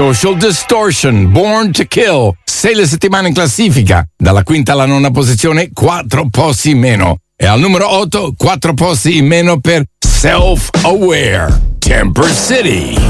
Social Distortion, Born to Kill, 6 le settimane in classifica, dalla quinta alla nona posizione 4 posti in meno, e al numero 8 4 posti in meno per Self Aware, Temper City.